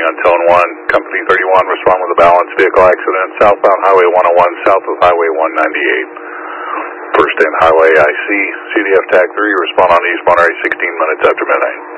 waiting on Tone 1. Company 31, respond with a balanced vehicle accident, southbound Highway 101, south of Highway 198. First in Highway IC, CDF TAC 3, respond on East Monterey 16 minutes after midnight.